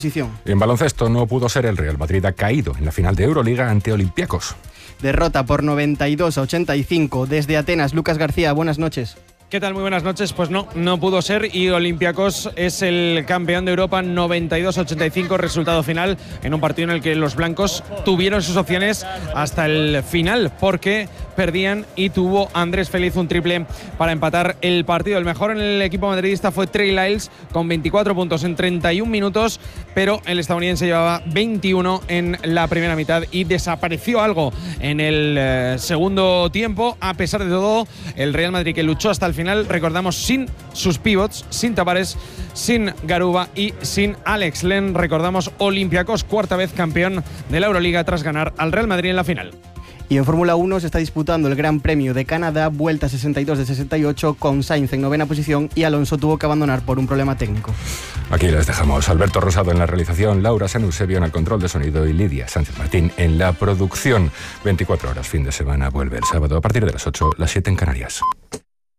En baloncesto no pudo ser. El Real Madrid ha caído en la final de Euroliga ante Olympiacos. Derrota por 92-85 desde Atenas. Lucas García, buenas noches. ¿Qué tal? Muy buenas noches. Pues no pudo ser y Olympiacos es el campeón de Europa. 92-85 resultado final en un partido en el que los blancos tuvieron sus opciones hasta el final porque perdían y tuvo Andrés Feliz un triple para empatar el partido. El mejor en el equipo madridista fue Trey Lyles con 24 puntos en 31 minutos, pero el estadounidense llevaba 21 en la primera mitad y desapareció algo en el segundo tiempo. A pesar de todo, el Real Madrid, que luchó hasta el final, recordamos, sin sus pivots, sin Tavares, sin Garuba y sin Alex Len. Recordamos, Olympiacos, cuarta vez campeón de la Euroliga tras ganar al Real Madrid en la final. Y en Fórmula 1 se está disputando el Gran Premio de Canadá, vuelta 62 de 68, con Sainz en novena posición y Alonso tuvo que abandonar por un problema técnico. Aquí les dejamos. Alberto Rosado en la realización, Laura San Eusebio en el control de sonido y Lidia Sánchez Martín en la producción. 24 horas, fin de semana, vuelve el sábado a partir de las 8, las 7 en Canarias.